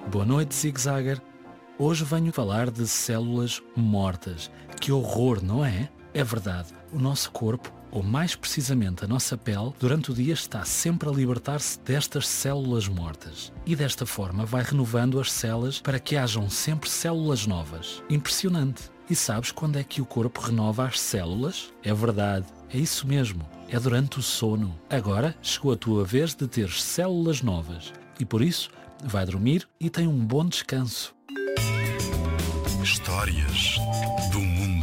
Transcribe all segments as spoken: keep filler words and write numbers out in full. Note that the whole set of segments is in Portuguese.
Boa noite, Zig Zagger. Hoje venho falar de células mortas. Que horror, não é? É verdade, o nosso corpo, ou mais precisamente a nossa pele, durante o dia está sempre a libertar-se destas células mortas. E desta forma vai renovando as células para que hajam sempre células novas. Impressionante! E sabes quando é que o corpo renova as células? É verdade, é isso mesmo, é durante o sono. Agora chegou a tua vez de ter células novas. E por isso, vai dormir e tem um bom descanso. Histórias do mundo.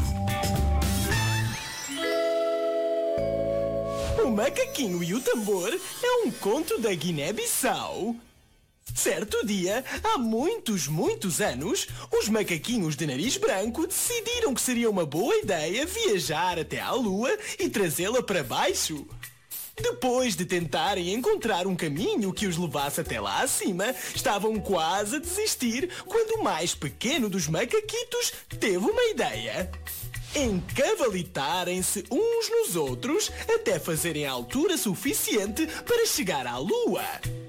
O Macaquinho e o Tambor é um conto da Guiné-Bissau. Certo dia, há muitos, muitos anos, os macaquinhos de nariz branco decidiram que seria uma boa ideia viajar até à Lua e trazê-la para baixo. Depois de tentarem encontrar um caminho que os levasse até lá acima, estavam quase a desistir quando o mais pequeno dos macaquitos teve uma ideia. Encavalitarem-se uns nos outros até fazerem a altura suficiente para chegar à Lua.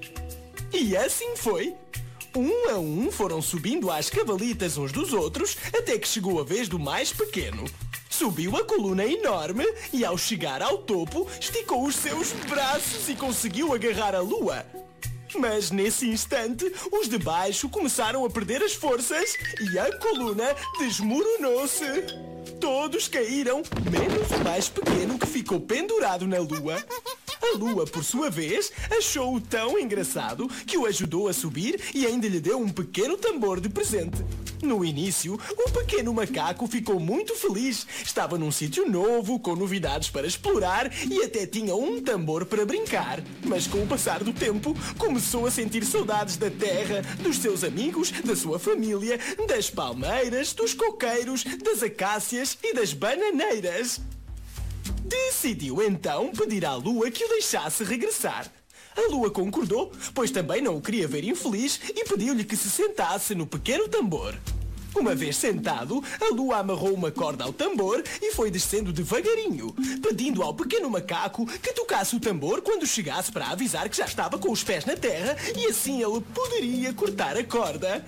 E assim foi. Um a um foram subindo às cavalitas uns dos outros até que chegou a vez do mais pequeno. Subiu a coluna enorme e, ao chegar ao topo, esticou os seus braços e conseguiu agarrar a Lua. Mas nesse instante, os de baixo começaram a perder as forças e a coluna desmoronou-se. Todos caíram, menos o mais pequeno, que ficou pendurado na Lua. A Lua, por sua vez, achou-o tão engraçado que o ajudou a subir e ainda lhe deu um pequeno tambor de presente. No início, o pequeno macaco ficou muito feliz. Estava num sítio novo, com novidades para explorar e até tinha um tambor para brincar. Mas com o passar do tempo, começou a sentir saudades da terra, dos seus amigos, da sua família, das palmeiras, dos coqueiros, das acácias e das bananeiras. Decidiu então pedir à Lua que o deixasse regressar. A Lua concordou, pois também não o queria ver infeliz, e pediu-lhe que se sentasse no pequeno tambor. Uma vez sentado, a Lua amarrou uma corda ao tambor e foi descendo devagarinho, pedindo ao pequeno macaco que tocasse o tambor quando chegasse para avisar que já estava com os pés na terra e assim ele poderia cortar a corda.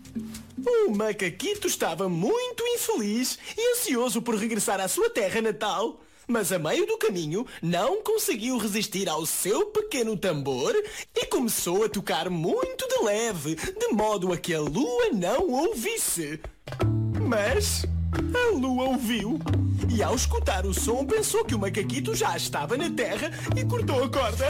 O macaquito estava muito infeliz e ansioso por regressar à sua terra natal. Mas a meio do caminho não conseguiu resistir ao seu pequeno tambor e começou a tocar muito de leve, de modo a que a Lua não ouvisse. Mas a Lua ouviu e, ao escutar o som, pensou que o macaquito já estava na terra e cortou a corda.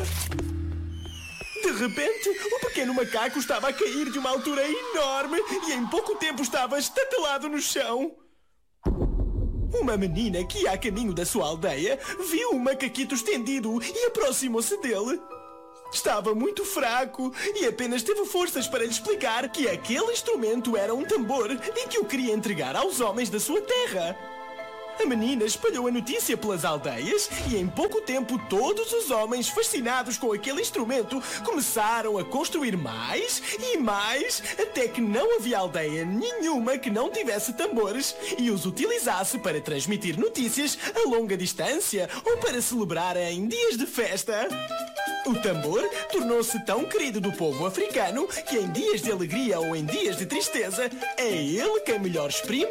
De repente, o pequeno macaco estava a cair de uma altura enorme e em pouco tempo estava estatelado no chão. Uma menina que ia a caminho da sua aldeia viu o macaquito estendido e aproximou-se dele. Estava muito fraco e apenas teve forças para lhe explicar que aquele instrumento era um tambor e que o queria entregar aos homens da sua terra. A menina espalhou a notícia pelas aldeias e em pouco tempo todos os homens, fascinados com aquele instrumento, começaram a construir mais e mais, até que não havia aldeia nenhuma que não tivesse tambores e os utilizasse para transmitir notícias a longa distância ou para celebrar em dias de festa. O tambor tornou-se tão querido do povo africano que em dias de alegria ou em dias de tristeza é ele quem melhor exprime